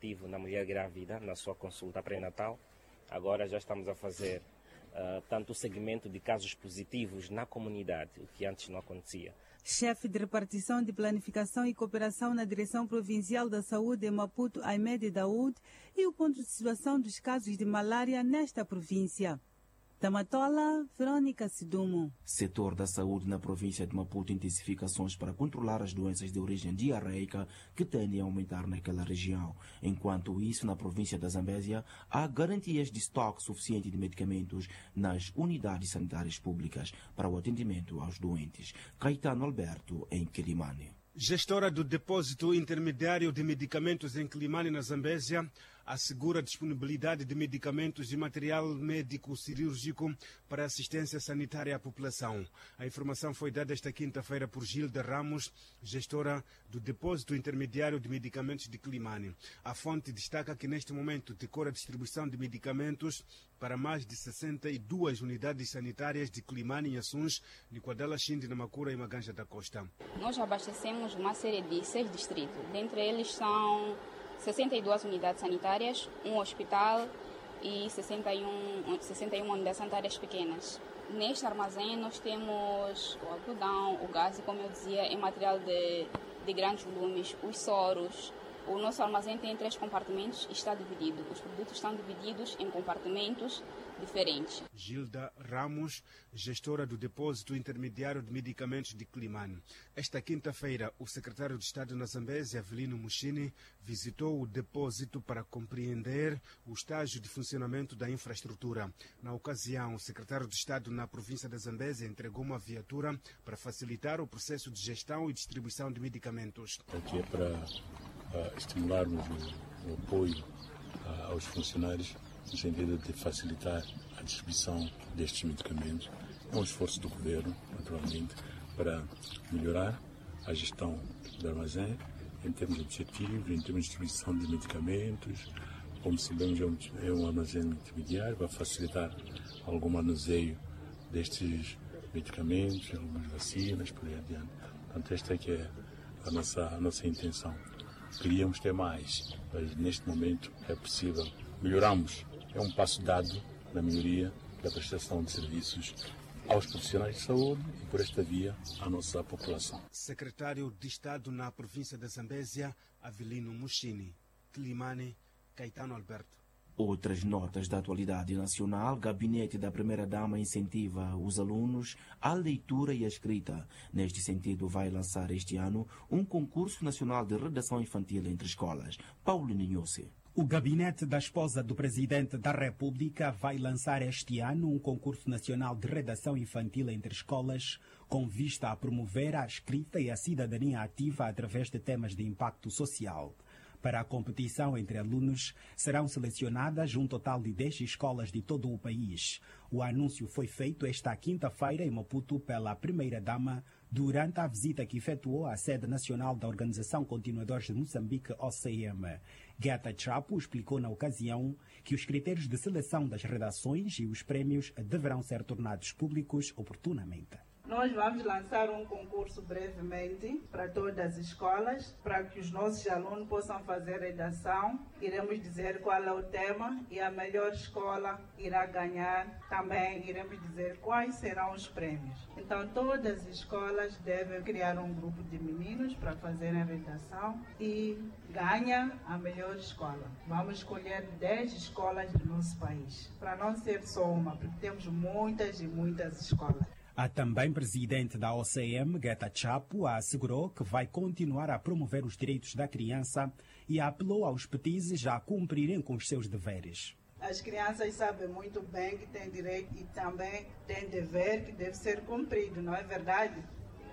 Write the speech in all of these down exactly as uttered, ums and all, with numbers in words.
preventivo na mulher grávida, na sua consulta pré-natal. Agora já estamos a fazer uh, tanto o segmento de casos positivos na comunidade, o que antes não acontecia. Chefe de repartição de planificação e cooperação na Direção Provincial da Saúde em Maputo, Ahmed Daoud, e o ponto de situação dos casos de malária nesta província. Tamatola, Verônica Sidumo. Setor da saúde na província de Maputo intensifica ações para controlar as doenças de origem diarreica que tendem a aumentar naquela região. Enquanto isso, na província da Zambésia, há garantias de estoque suficiente de medicamentos nas unidades sanitárias públicas para o atendimento aos doentes. Caetano Alberto, em Quilimane. Gestora do Depósito Intermediário de Medicamentos em Quilimane, na Zambésia, assegura a disponibilidade de medicamentos e material médico-cirúrgico para assistência sanitária à população. A informação foi dada esta quinta-feira por Gilda Ramos, gestora do Depósito Intermediário de Medicamentos de Quilimane. A fonte destaca que neste momento decora a distribuição de medicamentos para mais de sessenta e duas unidades sanitárias de Quilimane e Assuns, Niquadala, Xinde, Namacura e Maganja da Costa. Nós abastecemos uma série de seis distritos. Dentre eles são sessenta e duas unidades sanitárias, um hospital e sessenta e uma unidades sanitárias pequenas. Neste armazém nós temos o algodão, o gás e, como eu dizia, em material de, de grandes volumes, os soros. O nosso armazém tem três compartimentos e está dividido. Os produtos estão divididos em compartimentos diferentes. Gilda Ramos, gestora do Depósito Intermediário de Medicamentos de Quilimane. Esta quinta-feira, o secretário de Estado na Zambésia, Avelino Mushini, visitou o depósito para compreender o estágio de funcionamento da infraestrutura. Na ocasião, o secretário de Estado na província da Zambésia entregou uma viatura para facilitar o processo de gestão e distribuição de medicamentos. Aqui é para uh, estimularmos o, o apoio uh, aos funcionários no sentido de facilitar a distribuição destes medicamentos. É um esforço do governo, naturalmente, para melhorar a gestão do armazém em termos objetivos, em termos de distribuição de medicamentos. Como sabemos, é um armazém intermediário, vai facilitar algum manuseio destes medicamentos, algumas vacinas, por aí adiante. Portanto, esta é que é a nossa, a nossa intenção. Queríamos ter mais, mas neste momento é possível. Melhoramos. É um passo dado na melhoria da prestação de serviços aos profissionais de saúde e, por esta via, à nossa população. Secretário de Estado na província da Zambésia, Avelino Mushini. Quilimane, Caetano Alberto. Outras notas da atualidade nacional. Gabinete da Primeira-Dama incentiva os alunos à leitura e à escrita. Neste sentido, vai lançar este ano um concurso nacional de redação infantil entre escolas. Paulo Ninhoce. O gabinete da esposa do presidente da República vai lançar este ano um concurso nacional de redação infantil entre escolas, com vista a promover a escrita e a cidadania ativa através de temas de impacto social. Para a competição entre alunos, serão selecionadas um total de dez escolas de todo o país. O anúncio foi feito esta quinta-feira em Maputo pela primeira-dama durante a visita que efetuou à sede nacional da Organização Continuadores de Moçambique, O C M. Geta Chapo explicou na ocasião que os critérios de seleção das redações e os prémios deverão ser tornados públicos oportunamente. Nós vamos lançar um concurso brevemente para todas as escolas, para que os nossos alunos possam fazer redação. Iremos dizer qual é o tema e a melhor escola irá ganhar. Também iremos dizer quais serão os prêmios. Então, todas as escolas devem criar um grupo de meninos para fazerem redação e ganha a melhor escola. Vamos escolher dez escolas do nosso país, para não ser só uma, porque temos muitas e muitas escolas. A também presidente da O C M, Geta Chapo, assegurou que vai continuar a promover os direitos da criança e apelou aos petizes a cumprirem com os seus deveres. As crianças sabem muito bem que têm direito e também têm dever que deve ser cumprido, não é verdade?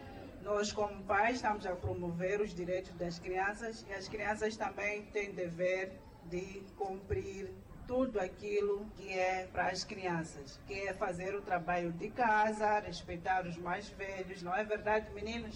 Nós, como pais, estamos a promover os direitos das crianças e as crianças também têm dever de cumprir tudo aquilo que é para as crianças, que é fazer o trabalho de casa, respeitar os mais velhos, não é verdade, meninos?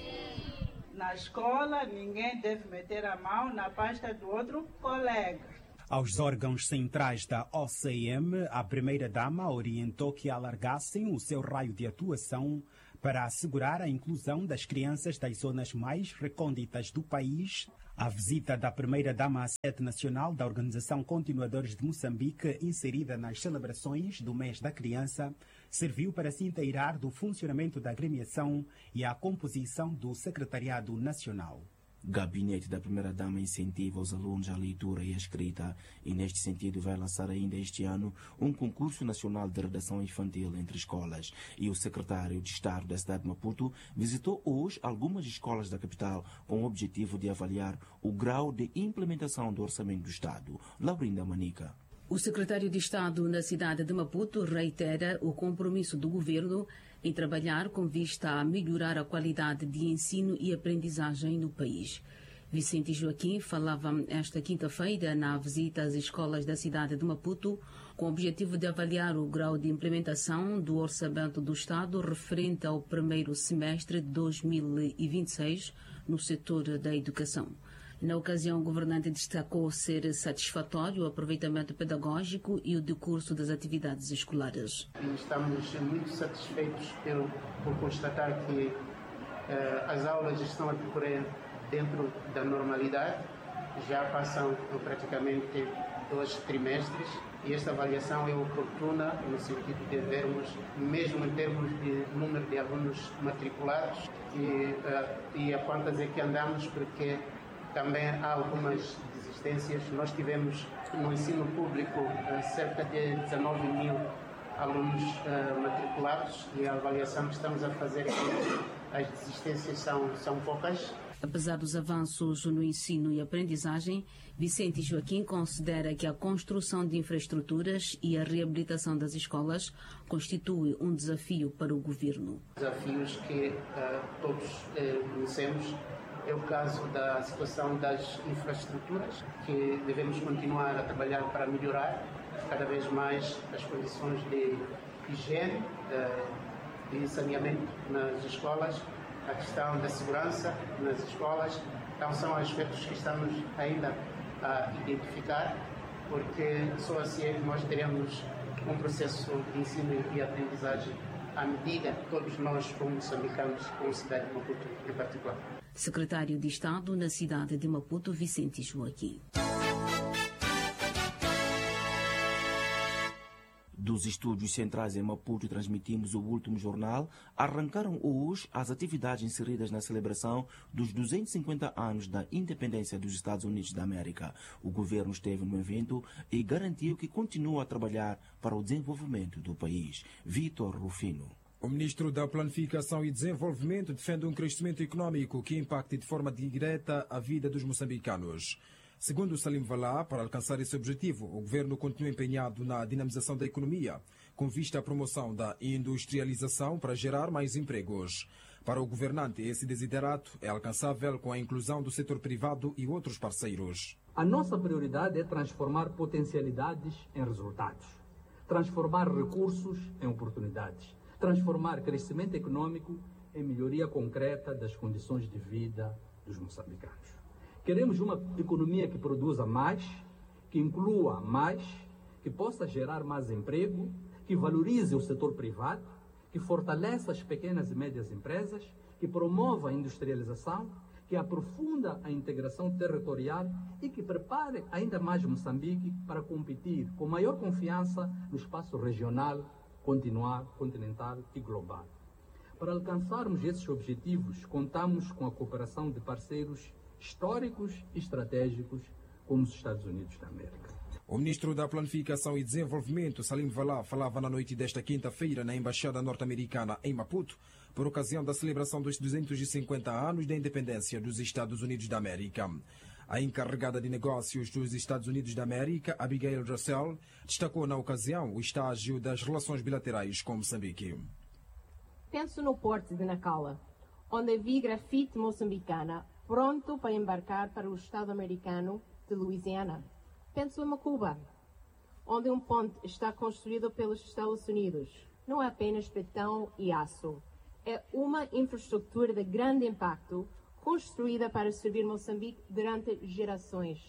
Sim. Na escola, ninguém deve meter a mão na pasta do outro colega. Aos órgãos centrais da O C M, a primeira-dama orientou que alargassem o seu raio de atuação para assegurar a inclusão das crianças das zonas mais recônditas do país, A visita da primeira-dama à sede nacional da Organização Continuadores de Moçambique, inserida nas celebrações do mês da criança, serviu para se inteirar do funcionamento da agremiação e a composição do Secretariado Nacional. Gabinete da Primeira-Dama incentiva os alunos à leitura e à escrita e, neste sentido, vai lançar ainda este ano um concurso nacional de redação infantil entre escolas. E o secretário de Estado da cidade de Maputo visitou hoje algumas escolas da capital com o objetivo de avaliar o grau de implementação do orçamento do Estado. Laurinda Manica. O secretário de Estado na cidade de Maputo reitera o compromisso do governo em trabalhar com vista a melhorar a qualidade de ensino e aprendizagem no país. Vicente Joaquim falava esta quinta-feira na visita às escolas da cidade de Maputo com o objetivo de avaliar o grau de implementação do orçamento do Estado referente ao primeiro semestre de dois mil e vinte e seis no setor da educação. Na ocasião, o governante destacou ser satisfatório o aproveitamento pedagógico e o decurso das atividades escolares. Estamos muito satisfeitos por, por constatar que eh, as aulas estão a decorrer dentro da normalidade. Já passam praticamente dois trimestres e esta avaliação é oportuna no sentido de vermos, mesmo em termos de número de alunos matriculados e, uh, e a quantas é que andamos, porque também há algumas desistências. Nós tivemos no ensino público uh, cerca de dezanove mil alunos uh, matriculados e a avaliação que estamos a fazer é que as desistências são, são poucas. Apesar dos avanços no ensino e aprendizagem, Vicente Joaquim considera que a construção de infraestruturas e a reabilitação das escolas constitui um desafio para o governo. Desafios que uh, todos uh, conhecemos é o caso da situação das infraestruturas, que devemos continuar a trabalhar para melhorar cada vez mais as condições de higiene, uh, de saneamento nas escolas, a questão da segurança nas escolas. Então são aspectos que estamos ainda a identificar, porque só assim é que nós teremos um processo de ensino e aprendizagem à medida que todos nós, como moçambicanos, como cidade de Maputo em particular. Secretário de Estado na cidade de Maputo, Vicente Joaquim. Dos estúdios centrais em Maputo transmitimos o último jornal. Arrancaram hoje as atividades inseridas na celebração dos duzentos e cinquenta anos da independência dos Estados Unidos da América. O governo esteve no evento e garantiu que continua a trabalhar para o desenvolvimento do país. Vítor Rufino. O ministro da Planificação e Desenvolvimento defende um crescimento econômico que impacte de forma direta a vida dos moçambicanos. Segundo Salim Valá, para alcançar esse objetivo, o governo continua empenhado na dinamização da economia, com vista à promoção da industrialização para gerar mais empregos. Para o governante, esse desiderato é alcançável com a inclusão do setor privado e outros parceiros. A nossa prioridade é transformar potencialidades em resultados, transformar recursos em oportunidades, transformar crescimento econômico em melhoria concreta das condições de vida dos moçambicanos. Queremos uma economia que produza mais, que inclua mais, que possa gerar mais emprego, que valorize o setor privado, que fortaleça as pequenas e médias empresas, que promova a industrialização, que aprofunda a integração territorial e que prepare ainda mais Moçambique para competir com maior confiança no espaço regional, continuar, continental e global. Para alcançarmos esses objetivos, contamos com a cooperação de parceiros históricos e estratégicos como os Estados Unidos da América. O ministro da Planificação e Desenvolvimento, Salim Valá, falava na noite desta quinta-feira na Embaixada Norte-Americana em Maputo, por ocasião da celebração dos duzentos e cinquenta anos da independência dos Estados Unidos da América. A encarregada de negócios dos Estados Unidos da América, Abigail Russell, destacou na ocasião o estágio das relações bilaterais com Moçambique. Penso no porto de Nacala, onde vi grafite moçambicana pronto para embarcar para o Estado americano de Louisiana. Penso em Macuba, onde um ponte está construído pelos Estados Unidos. Não é apenas betão e aço. É uma infraestrutura de grande impacto construída para servir Moçambique durante gerações.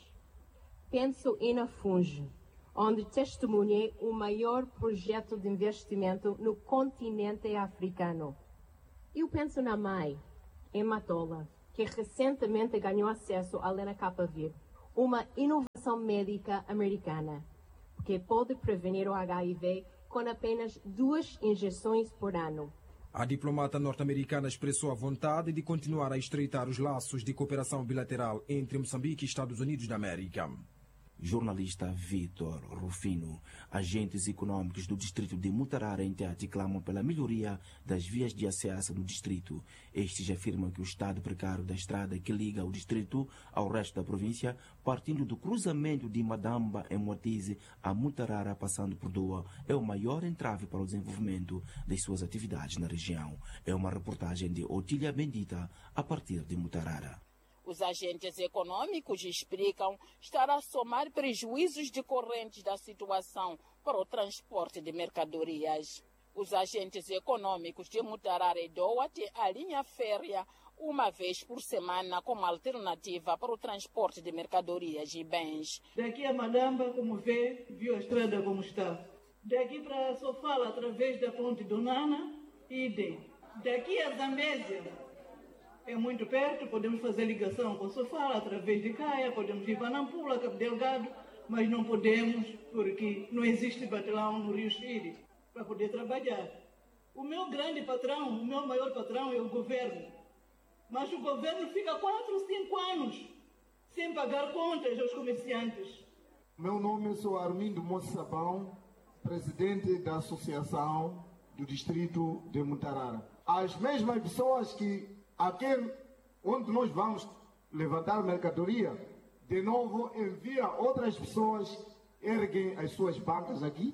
Penso em Nafunge, onde testemunhei o maior projeto de investimento no continente africano. Eu penso na M A I, em Matola, que recentemente ganhou acesso à lenacapavir, uma inovação médica americana que pode prevenir o H I V com apenas duas injeções por ano. A diplomata norte-americana expressou a vontade de continuar a estreitar os laços de cooperação bilateral entre Moçambique e Estados Unidos da América. Jornalista Vitor Rufino. Agentes econômicos do distrito de Mutarara, em Tete, clamam pela melhoria das vias de acesso no distrito. Estes afirmam que o estado precário da estrada que liga o distrito ao resto da província, partindo do cruzamento de Madamba em Moatize a Mutarara, passando por Doa, é o maior entrave para o desenvolvimento das suas atividades na região. É uma reportagem de Otília Bendita, a partir de Mutarara. Os agentes econômicos explicam estar a somar prejuízos decorrentes da situação para o transporte de mercadorias. Os agentes econômicos de Mutarara e Doa têm a linha férrea uma vez por semana como alternativa para o transporte de mercadorias e bens. Daqui a Madamba, como vê, viu a estrada como está. Daqui para Sofala, através da ponte do Nana, idem. Daqui a Zambésia, é muito perto, podemos fazer ligação com Sofala, através de Caia, podemos ir para Nampula, Cabo Delgado, mas não podemos porque não existe batelão no Rio Xiri para poder trabalhar. O meu grande patrão, o meu maior patrão é o governo, mas o governo fica quatro, cinco anos sem pagar contas aos comerciantes. Meu nome é Armindo Moço Sabão, presidente da Associação do Distrito de Mutarara. As mesmas pessoas que aquele onde nós vamos levantar mercadoria, de novo envia outras pessoas, erguem as suas bancas aqui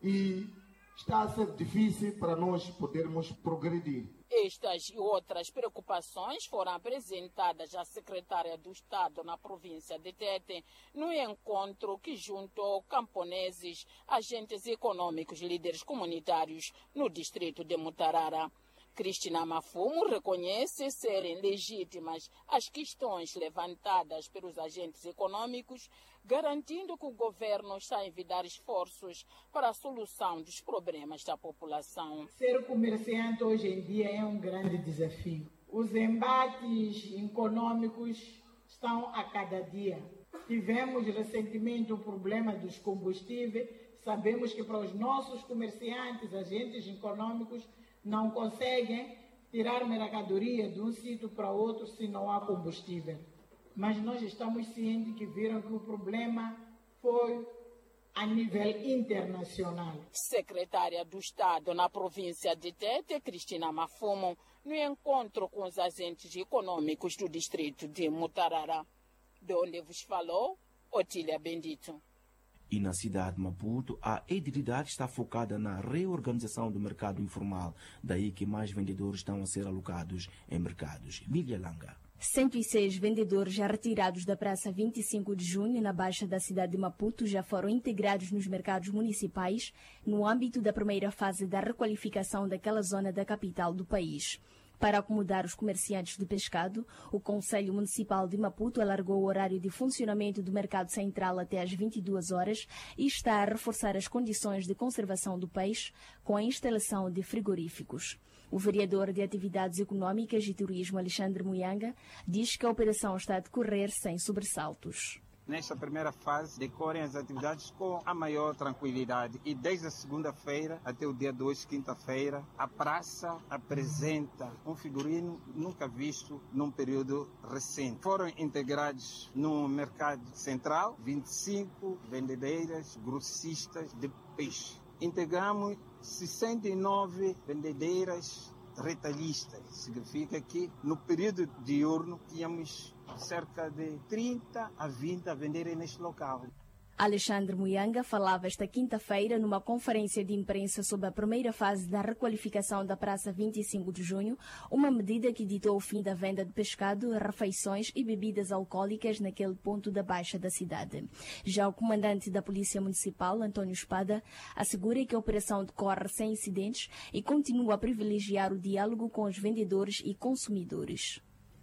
e está a ser difícil para nós podermos progredir. Estas e outras preocupações foram apresentadas à secretária do Estado na província de Tete, no encontro que juntou camponeses, agentes econômicos e líderes comunitários no distrito de Mutarara. Cristina Mafumo reconhece serem legítimas as questões levantadas pelos agentes econômicos, garantindo que o governo está a envidar esforços para a solução dos problemas da população. Ser comerciante hoje em dia é um grande desafio. Os embates econômicos estão a cada dia. Tivemos recentemente o problema dos combustíveis. Sabemos que para os nossos comerciantes, agentes econômicos, não conseguem tirar mercadoria de um sítio para outro se não há combustível. Mas nós estamos cientes que viram que o problema foi a nível internacional. Secretária do Estado na província de Tete, Cristina Mafumo, no encontro com os agentes econômicos do distrito de Mutarara. De onde vos falou, Otília Bendito. E na cidade de Maputo, a edilidade está focada na reorganização do mercado informal, daí que mais vendedores estão a ser alocados em mercados. Lília Langa. cento e seis vendedores já retirados da Praça vinte e cinco de junho, na Baixa da cidade de Maputo, já foram integrados nos mercados municipais no âmbito da primeira fase da requalificação daquela zona da capital do país. Para acomodar os comerciantes de pescado, o Conselho Municipal de Maputo alargou o horário de funcionamento do mercado central até às vinte e duas horas e está a reforçar as condições de conservação do peixe com a instalação de frigoríficos. O vereador de Atividades Econômicas e Turismo, Alexandre Muyanga, diz que a operação está a decorrer sem sobressaltos. Nesta primeira fase, decorrem as atividades com a maior tranquilidade e desde a segunda-feira até o dia dois, quinta-feira, a praça apresenta um figurino nunca visto num período recente. Foram integrados no mercado central vinte e cinco vendedeiras grossistas de peixe. Integramos sessenta e nove vendedeiras retalhistas. Significa que no período diurno tínhamos cerca de trinta a vinte a venderem neste local. Alexandre Muyanga falava esta quinta-feira numa conferência de imprensa sobre a primeira fase da requalificação da Praça vinte e cinco de junho, uma medida que ditou o fim da venda de pescado, refeições e bebidas alcoólicas naquele ponto da Baixa da cidade. Já o comandante da Polícia Municipal, António Espada, assegura que a operação decorre sem incidentes e continua a privilegiar o diálogo com os vendedores e consumidores.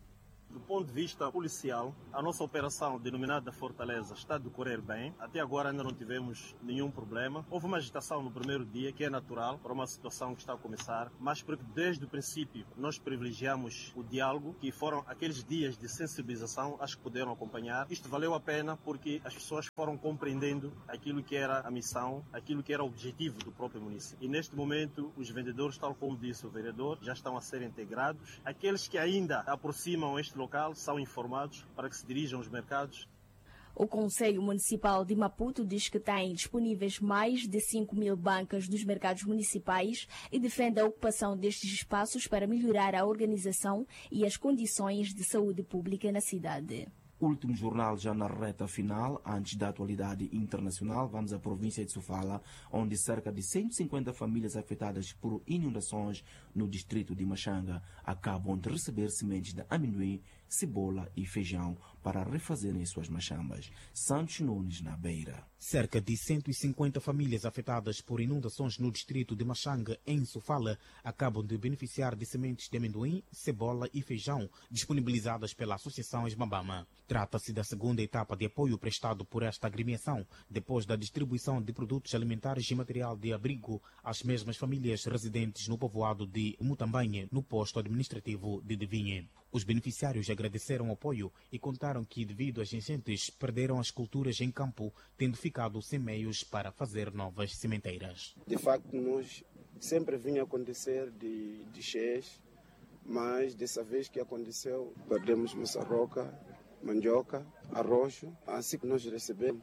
Do ponto de vista policial, a nossa operação denominada Fortaleza está a decorrer bem. Até agora ainda não tivemos nenhum problema. Houve uma agitação no primeiro dia, que é natural para uma situação que está a começar, mas porque desde o princípio nós privilegiamos o diálogo, que foram aqueles dias de sensibilização, acho que puderam acompanhar. Isto valeu a pena porque as pessoas foram compreendendo aquilo que era a missão, aquilo que era o objetivo do próprio município. E neste momento, os vendedores, tal como disse o vereador, já estão a ser integrados. Aqueles que ainda aproximam este local são informados para que se dirijam aos mercados. O Conselho Municipal de Maputo diz que tem disponíveis mais de cinco mil bancas nos mercados municipais e defende a ocupação destes espaços para melhorar a organização e as condições de saúde pública na cidade. Último jornal já na reta final, antes da atualidade internacional, vamos à província de Sofala, onde cerca de cento e cinquenta famílias afetadas por inundações no distrito de Machanga acabam de receber sementes de amendoim, cebola e feijão para refazerem suas machambas. Santos Nunes, na Beira. Cerca de cento e cinquenta famílias afetadas por inundações no distrito de Machanga, em Sofala, acabam de beneficiar de sementes de amendoim, cebola e feijão disponibilizadas pela Associação Esmabama. Trata-se da segunda etapa de apoio prestado por esta agremiação, depois da distribuição de produtos alimentares e material de abrigo às mesmas famílias residentes no povoado de Mutambanha, no posto administrativo de Devinhe. Os beneficiários agradeceram o apoio e contaram que, devido às enchentes, perderam as culturas em campo, tendo ficado sem meios para fazer novas sementeiras. De facto, nós sempre vinha acontecer de, de cheias, mas dessa vez que aconteceu, perdemos maçaroca, mandioca, arroz, assim que nós recebemos.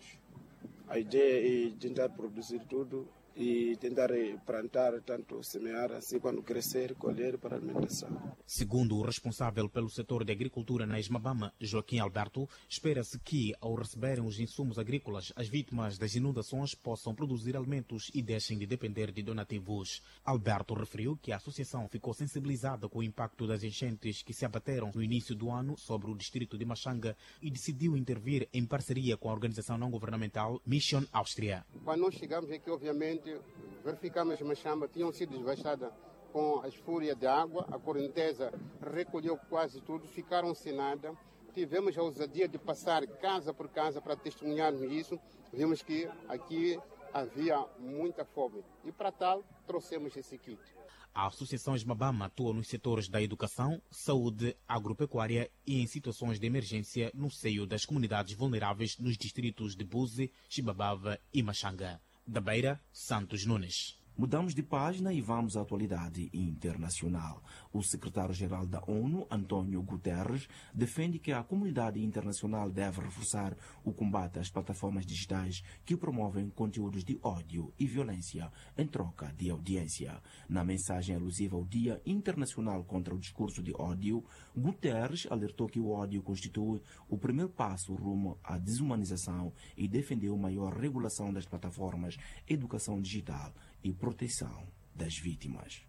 A ideia é tentar produzir tudo e tentar plantar, tanto semear, assim quando crescer, colher para alimentação. Segundo o responsável pelo setor de agricultura na Esmabama, Joaquim Alberto, espera-se que, ao receberem os insumos agrícolas, as vítimas das inundações possam produzir alimentos e deixem de depender de donativos. Alberto referiu que a associação ficou sensibilizada com o impacto das enchentes que se abateram no início do ano sobre o distrito de Machanga e decidiu intervir em parceria com a organização não-governamental Mission Áustria. Quando nós chegamos aqui, obviamente, verificamos que as machambas tinham sido devastadas com as fúrias de água, a correnteza recolheu quase tudo, ficaram sem nada. Tivemos a ousadia de passar casa por casa para testemunharmos isso. Vimos que aqui havia muita fome e, para tal, trouxemos esse kit. A Associação Esmabama atua nos setores da educação, saúde, agropecuária e em situações de emergência no seio das comunidades vulneráveis nos distritos de Buzi, Chibabava e Machanga. Da Beira, Santos Nunes. Mudamos de página e vamos à atualidade internacional. O secretário-geral da ONU, António Guterres, defende que a comunidade internacional deve reforçar o combate às plataformas digitais que promovem conteúdos de ódio e violência em troca de audiência. Na mensagem alusiva ao Dia Internacional contra o Discurso de Ódio, Guterres alertou que o ódio constitui o primeiro passo rumo à desumanização e defendeu maior regulação das plataformas, educação digital e proteção das vítimas.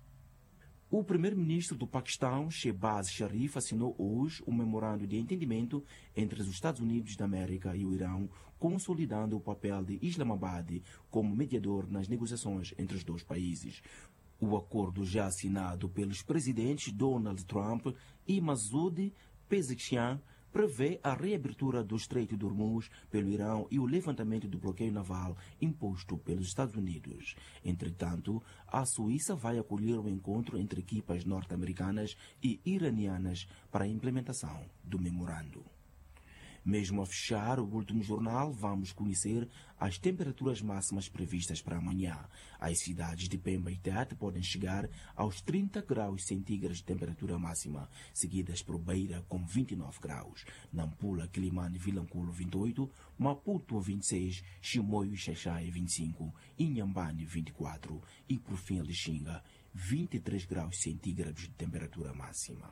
O primeiro-ministro do Paquistão, Shehbaz Sharif, assinou hoje um memorando de entendimento entre os Estados Unidos da América e o Irão, consolidando o papel de Islamabad como mediador nas negociações entre os dois países. O acordo já assinado pelos presidentes Donald Trump e Masoud Pezeshkian prevê a reabertura do Estreito de Hormuz pelo Irão e o levantamento do bloqueio naval imposto pelos Estados Unidos. Entretanto, a Suíça vai acolher o encontro entre equipas norte-americanas e iranianas para a implementação do memorando. Mesmo a fechar o último jornal, vamos conhecer as temperaturas máximas previstas para amanhã. As cidades de Pemba e Tete podem chegar aos trinta graus centígrados de temperatura máxima, seguidas por Beira com vinte e nove graus, Nampula, Quilimane e Vilanculo vinte e oito, Maputo vinte e seis, Chimoio e Xaxai vinte e cinco, Inhambane vinte e quatro e por fim Lixinga vinte e três graus centígrados de temperatura máxima.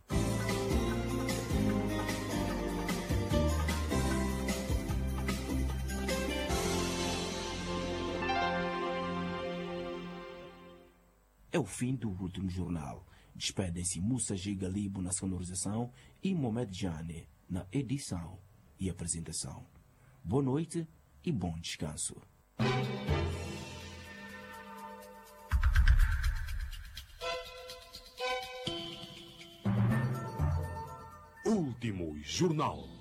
É o fim do último jornal. Despedem-se Moussa G. Galibo na sonorização e Mohamed Jane na edição e apresentação. Boa noite e bom descanso. Último Jornal.